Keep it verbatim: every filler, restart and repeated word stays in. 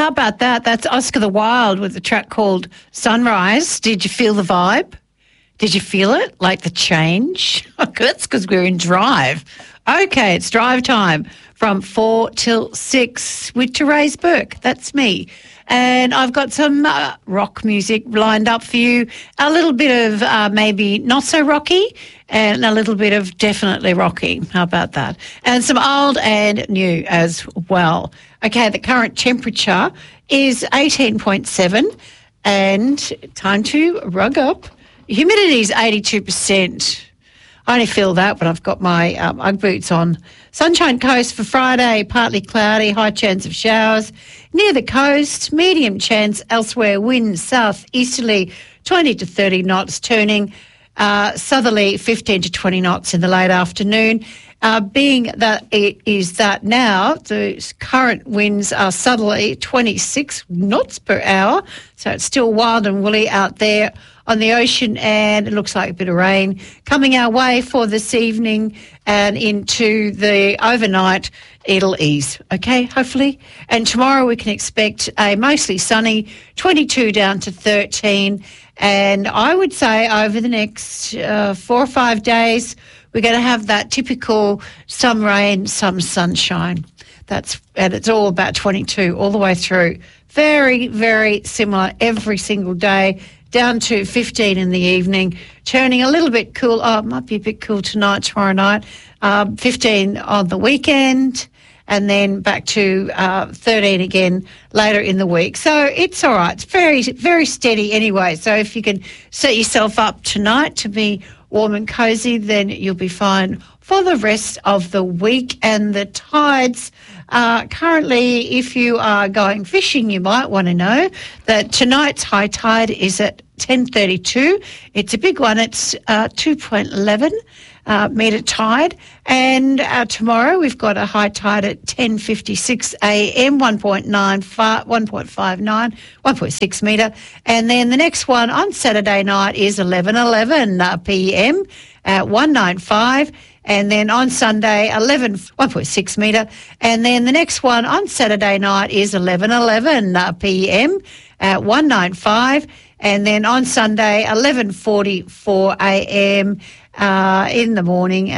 how about that? That's Oscar the Wild with a track called Sunrise. Did you feel the vibe? Did you feel it? Like the change? That's because we're in drive. Okay, it's drive time from four till six with Therese Burke. That's me. And I've got some uh, rock music lined up for you. A little bit of uh, maybe not so rocky and a little bit of definitely rocky. How about that? And some old and new as well. Okay, the current temperature is eighteen point seven and time to rug up. Humidity is eighty-two percent. I only feel that when I've got my um, Ugg boots on. Sunshine Coast for Friday, partly cloudy, high chance of showers. Near the coast, medium chance elsewhere. Winds south-easterly, twenty to thirty knots, turning uh, southerly, fifteen to twenty knots in the late afternoon. Uh, being that it is that now, the current winds are southerly, twenty-six knots per hour, so it's still wild and woolly out there on the ocean, and it looks like a bit of rain coming our way for this evening and into the overnight. It'll ease, okay, hopefully. And tomorrow we can expect a mostly sunny, twenty-two down to thirteen. And I would say over the next uh, four or five days, we're going to have that typical some rain, some sunshine. That's and it's all about twenty-two all the way through. Very, very similar every single day, down to fifteen in the evening, turning a little bit cool. Oh, it might be a bit cool tonight, tomorrow night. Um, fifteen on the weekend, and then back to uh, thirteen again later in the week. So it's all right. It's very, very steady anyway. So if you can set yourself up tonight to be warm and cosy, then you'll be fine for the rest of the week. And the tides, uh, currently, if you are going fishing, you might want to know that tonight's high tide is at ten thirty-two. It's a big one. It's uh, two point one one uh, metre tide. And uh, tomorrow we've got a high tide at ten fifty-six a m, one point nine five, one point five nine, one point six metre. And then the next one on Saturday night is eleven eleven uh, p m at one ninety-five. And then on Sunday, eleven, one point six metre. And then the next one on Saturday night is eleven eleven uh, p m at one ninety-five. And then on Sunday, eleven forty-four a m uh, in the morning.